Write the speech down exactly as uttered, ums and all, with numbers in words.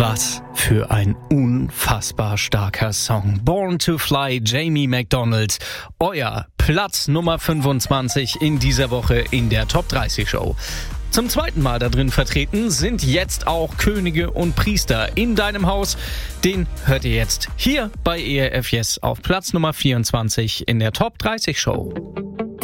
Was für ein unfassbar starker Song. Born to Fly, Jamie McDonald. Euer Platz Nummer fünfundzwanzig in dieser Woche in der Top dreißig Show. Zum zweiten Mal da drin vertreten sind jetzt auch Könige und Priester in deinem Haus. Den hört ihr jetzt hier bei E R F Yes auf Platz Nummer vierundzwanzig in der Top dreißig Show.